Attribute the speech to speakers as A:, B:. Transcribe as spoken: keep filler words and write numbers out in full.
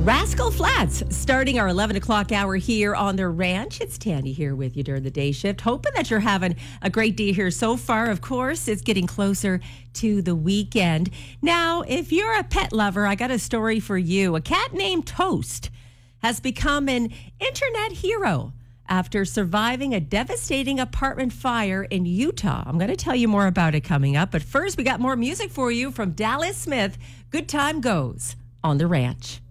A: Rascal Flats, starting our eleven o'clock hour here on the ranch. It's Tandy here with you during the day shift. Hoping that you're having a great day here so far. Of course, it's getting closer to the weekend. Now, if you're a pet lover, I got a story for you. A cat named Toast has become an internet hero after surviving a devastating apartment fire in Utah. I'm going to tell you more about it coming up. But first, we got more music for you from Dallas Smith. Good Time Goes on the ranch.